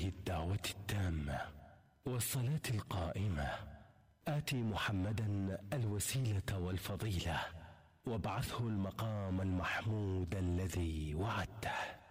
هذه الدعوة التامة والصلاة القائمة آت محمدا الوسيلة والفضيلة وابعثه المقام المحمود الذي وعدته.